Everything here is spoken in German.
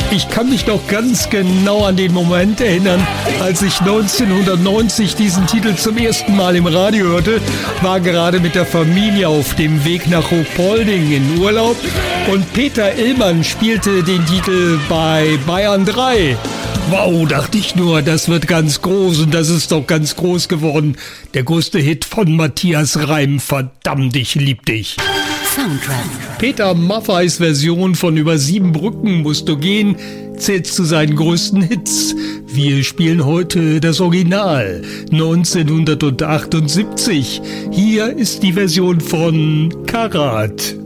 Ich kann mich noch ganz genau an den Moment erinnern, als ich 1990 diesen Titel zum ersten Mal im Radio hörte, war gerade mit der Familie auf dem Weg nach Ruhpolding in Urlaub und Peter Illmann spielte den Titel bei Bayern 3. Wow, dachte ich nur, das wird ganz groß und das ist doch ganz groß geworden. Der größte Hit von Matthias Reim, verdammt, ich lieb dich. Soundtrack. Peter Maffeis Version von Über 7 Brücken musst du gehen zählt zu seinen größten Hits. Wir spielen heute das Original 1978. Hier ist die Version von Karat.